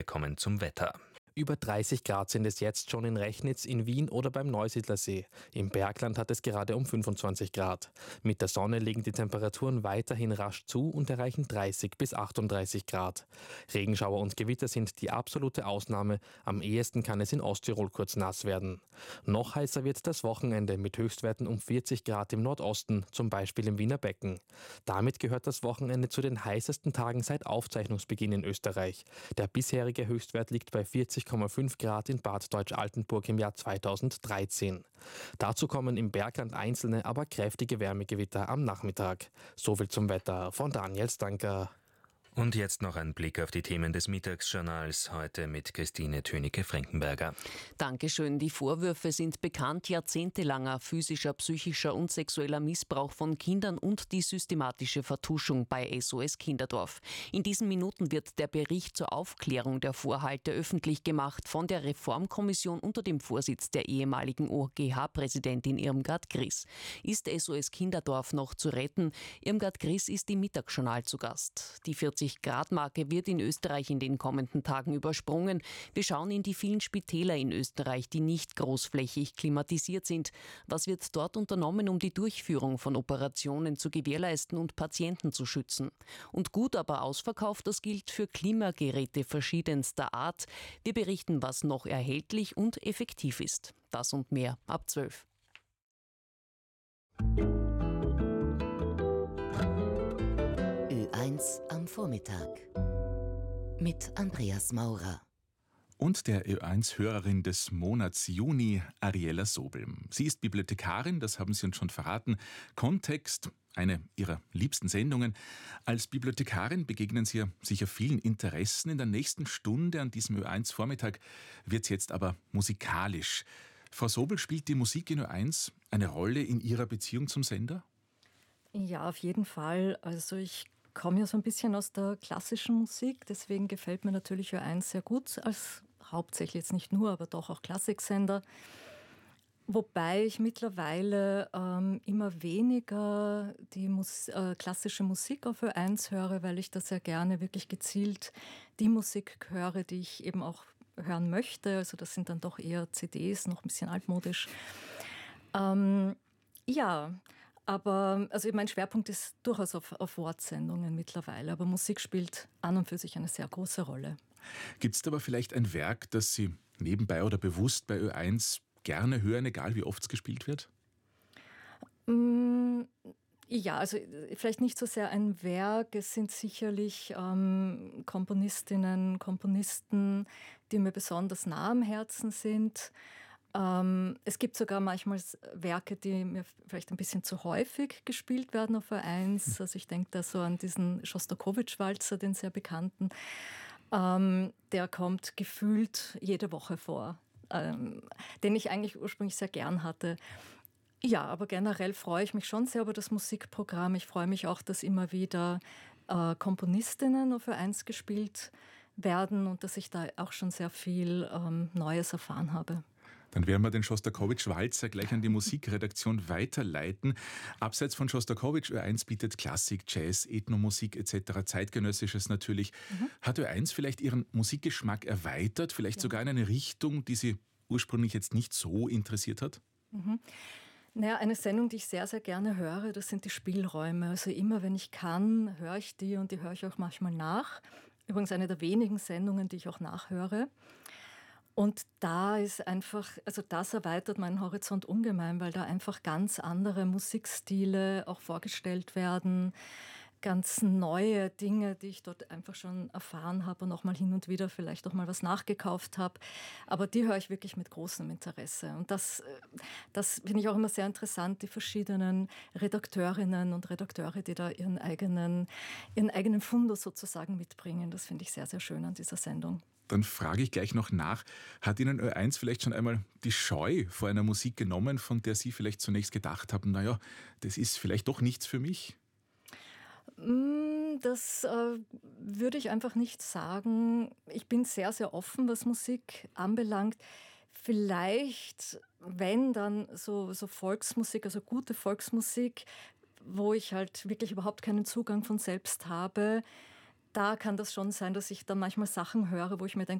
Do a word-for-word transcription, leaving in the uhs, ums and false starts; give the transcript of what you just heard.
Wir kommen zum Wetter. Über dreißig Grad sind es jetzt schon in Rechnitz, in Wien oder beim Neusiedlersee. Im Bergland hat es gerade um fünfundzwanzig Grad. Mit der Sonne legen die Temperaturen weiterhin rasch zu und erreichen dreißig bis achtunddreißig Grad. Regenschauer und Gewitter sind die absolute Ausnahme. Am ehesten kann es in Osttirol kurz nass werden. Noch heißer wird das Wochenende mit Höchstwerten um vierzig Grad im Nordosten, zum Beispiel im Wiener Becken. Damit gehört das Wochenende zu den heißesten Tagen seit Aufzeichnungsbeginn in Österreich. Der bisherige Höchstwert liegt bei vierzig Komma fünf Grad in Bad Deutsch-Altenburg im Jahr zweitausenddreizehn. Dazu kommen im Bergland einzelne, aber kräftige Wärmegewitter am Nachmittag. Soviel zum Wetter von Daniel Stanker. Und jetzt noch ein Blick auf die Themen des Mittagsjournals, heute mit Christine Tönecke-Frankenberger. Dankeschön. Die Vorwürfe sind bekannt: jahrzehntelanger physischer, psychischer und sexueller Missbrauch von Kindern und die systematische Vertuschung bei S O S Kinderdorf. In diesen Minuten wird der Bericht zur Aufklärung der Vorhalte öffentlich gemacht von der Reformkommission unter dem Vorsitz der ehemaligen O G H-Präsidentin Irmgard Gries. Ist S O S Kinderdorf noch zu retten? Irmgard Gries ist im Mittagsjournal zu Gast. Die vierzig Grad Marke wird in Österreich in den kommenden Tagen übersprungen. Wir schauen in die vielen Spitäler in Österreich, die nicht großflächig klimatisiert sind. Was wird dort unternommen, um die Durchführung von Operationen zu gewährleisten und Patienten zu schützen? Und gut, aber ausverkauft, das gilt für Klimageräte verschiedenster Art. Wir berichten, was noch erhältlich und effektiv ist. Das und mehr ab zwölf. Ö eins am Vormittag mit Andreas Maurer. Und der Ö eins Hörerin des Monats Juni, Ariella Sobel. Sie ist Bibliothekarin, das haben Sie uns schon verraten. Kontext, eine ihrer liebsten Sendungen. Als Bibliothekarin begegnen Sie ja sicher vielen Interessen. In der nächsten Stunde an diesem Ö eins Vormittag wird es jetzt aber musikalisch. Frau Sobel, spielt die Musik in Ö eins eine Rolle in Ihrer Beziehung zum Sender? Ja, auf jeden Fall. Also ich komme ja so ein bisschen aus der klassischen Musik, deswegen gefällt mir natürlich Ö eins sehr gut, als hauptsächlich jetzt nicht nur, aber doch auch Klassiksender. Wobei ich mittlerweile ähm, immer weniger die Mus- äh, klassische Musik auf Ö eins höre, weil ich da sehr gerne wirklich gezielt die Musik höre, die ich eben auch hören möchte. Also das sind dann doch eher C Ds, noch ein bisschen altmodisch. Ähm, ja, aber also mein Schwerpunkt ist durchaus auf, auf Wortsendungen mittlerweile, aber Musik spielt an und für sich eine sehr große Rolle. Gibt es aber vielleicht ein Werk, das Sie nebenbei oder bewusst bei Ö eins gerne hören, egal wie oft es gespielt wird? Mm, ja, also vielleicht nicht so sehr ein Werk, es sind sicherlich ähm, Komponistinnen, Komponisten, die mir besonders nah am Herzen sind. Ähm, es gibt sogar manchmal Werke, die mir vielleicht ein bisschen zu häufig gespielt werden auf Ö eins. Also ich denke da so an diesen Schostakowitsch-Walzer, den sehr bekannten. Ähm, der kommt gefühlt jede Woche vor, ähm, den ich eigentlich ursprünglich sehr gern hatte. Ja, aber generell freue ich mich schon sehr über das Musikprogramm. Ich freue mich auch, dass immer wieder äh, Komponistinnen auf Ö eins gespielt werden und dass ich da auch schon sehr viel ähm, Neues erfahren habe. Dann werden wir den Schostakowitsch-Walzer gleich an die Musikredaktion weiterleiten. Abseits von Schostakowitsch, Ö eins bietet Klassik, Jazz, Ethnomusik et cetera, Zeitgenössisches natürlich. Mhm. Hat Ö eins vielleicht Ihren Musikgeschmack erweitert, vielleicht ja. sogar in eine Richtung, die Sie ursprünglich jetzt nicht so interessiert hat? Mhm. Naja, eine Sendung, die ich sehr, sehr gerne höre, das sind die Spielräume. Also immer, wenn ich kann, höre ich die und die höre ich auch manchmal nach. Übrigens eine der wenigen Sendungen, die ich auch nachhöre. Und da ist einfach, also das erweitert meinen Horizont ungemein, weil da einfach ganz andere Musikstile auch vorgestellt werden, ganz neue Dinge, die ich dort einfach schon erfahren habe und auch mal hin und wieder vielleicht auch mal was nachgekauft habe. Aber die höre ich wirklich mit großem Interesse. Und das, das finde ich auch immer sehr interessant, die verschiedenen Redakteurinnen und Redakteure, die da ihren eigenen, ihren eigenen Fundus sozusagen mitbringen. Das finde ich sehr, sehr schön an dieser Sendung. Dann frage ich gleich noch nach, hat Ihnen Ö eins vielleicht schon einmal die Scheu vor einer Musik genommen, von der Sie vielleicht zunächst gedacht haben, naja, das ist vielleicht doch nichts für mich? Das äh, würde ich einfach nicht sagen. Ich bin sehr, sehr offen, was Musik anbelangt. Vielleicht, wenn dann so, so Volksmusik, also gute Volksmusik, wo ich halt wirklich überhaupt keinen Zugang von selbst habe, da kann das schon sein, dass ich dann manchmal Sachen höre, wo ich mir denke,